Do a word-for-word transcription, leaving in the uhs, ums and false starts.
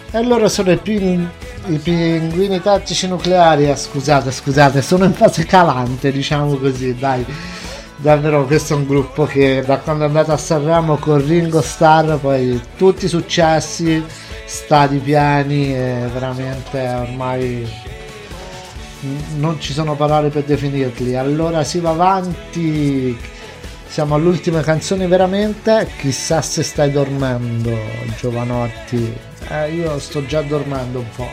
E loro sono i, pin- i pinguini tattici nucleari. Ah, scusate, scusate, sono in fase calante, diciamo così, dai. Davvero questo è un gruppo che da quando è andato a Sanremo con Ringo Starr, poi tutti i successi, stati pieni, e veramente ormai n- non ci sono parole per definirli. Allora si va avanti, siamo all'ultima canzone veramente. Chissà se stai dormendo, giovanotti. Eh, io sto già dormendo un po'.